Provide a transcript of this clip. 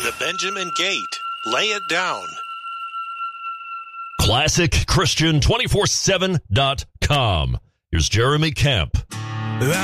The Benjamin Gate. Lay it down. ClassicChristian247.com. Here's Jeremy Camp.